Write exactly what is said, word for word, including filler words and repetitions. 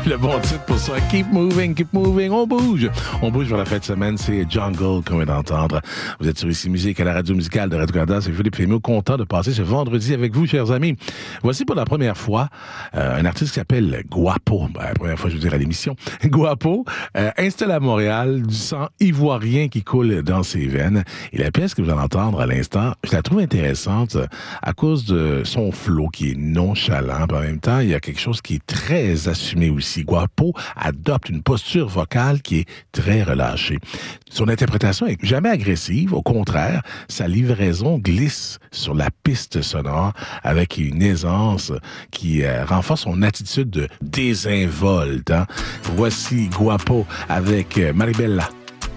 le bon titre pour ça. Keep moving, keep moving. On bouge. On bouge vers la fin de semaine. C'est Jungle qu'on vient d'entendre. Vous êtes sur Ici Musique à la radio musicale de Radio-Canada. C'est Philippe Fémio, content de passer ce vendredi avec vous, chers amis. Voici pour la première fois euh, un artiste qui s'appelle Guapo. Ben, la première fois, je veux dire, à l'émission. Guapo, euh, installé à Montréal, du sang ivoirien qui coule dans ses veines. Et la pièce que vous allez entendre à l'instant, je la trouve intéressante à cause de son flow qui est nonchalant. En même temps, il y a quelque chose qui est très assumé aussi. Guapo adopte une posture vocale qui est très relâchée. Son interprétation est jamais agressive. Au contraire, sa livraison glisse sur la piste sonore avec une aisance qui euh, renforce son attitude de désinvolte. Hein? Voici Guapo avec euh, Maribella.